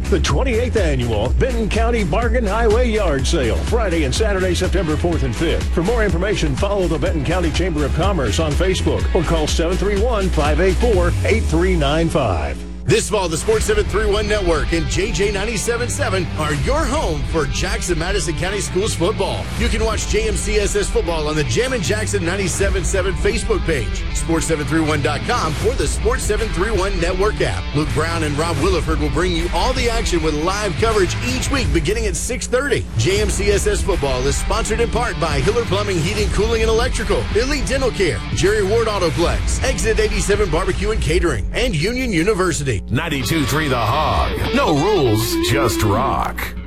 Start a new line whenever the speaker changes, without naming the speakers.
The 28th Annual Benton County Bargain Highway Yard Sale, Friday and Saturday, September 4th and 5th. For more information, follow the Benton County Chamber of Commerce on Facebook or call 731-584-8395.
This fall, the Sports 731 Network and JJ 97.7 are your home for Jackson-Madison County Schools football. You can watch JMCSS football on the Jammin' Jackson 97.7 Facebook page, sports731.com, or the Sports 731 Network app. Luke Brown and Rob Williford will bring you all the action with live coverage each week beginning at 6:30. JMCSS football is sponsored in part by Hiller Plumbing, Heating, Cooling, and Electrical, Elite Dental Care, Jerry Ward Autoplex, Exit 87 Barbecue and Catering, and Union University.
92.3 The Hog. No rules, just rock.